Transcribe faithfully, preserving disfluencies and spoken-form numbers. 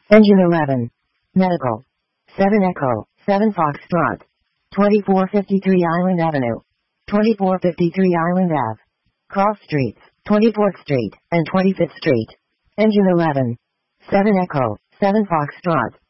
Engine eleven. Medical. seven Echo, seven Foxtrot. twenty-four fifty-three Island Avenue. twenty-four fifty-three Island Ave. Cross Streets, twenty-fourth Street, and twenty-fifth Street. Engine eleven. seven Echo, seven Foxtrot.